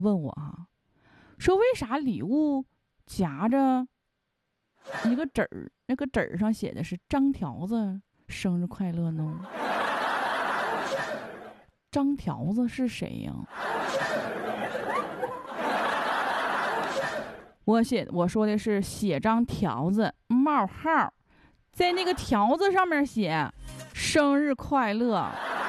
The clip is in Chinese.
问我啊，说为啥礼物夹着一个纸儿，那个纸儿上写的是张条子生日快乐呢？张条子是谁呀？我说的是写张条子冒号，在那个条子上面写生日快乐。